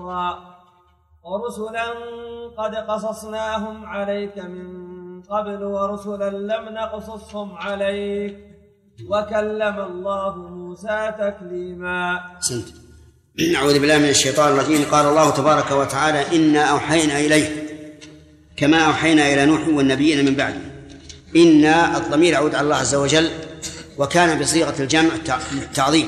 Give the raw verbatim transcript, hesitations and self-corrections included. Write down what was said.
حفظا ورسلا قد قصصناهم عليك من قبل ورسلا لم نقصصهم عليك وكلم الله موسى تكليما. سنت. أعوذ بالله من الشيطان الرجيم. قال الله تبارك وتعالى إنا أوحينا إليه كما أوحينا إلى نوح والنبيين من بعده. إنا الضمير يعود على الله عز وجل وكان بصيغة الجمع تعظيم.